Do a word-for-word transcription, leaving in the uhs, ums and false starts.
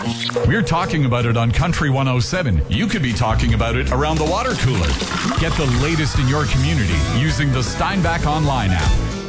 We're talking about it on Country one oh seven. You could be talking about it around the water cooler. Get the latest in your community using the Steinbach Online app.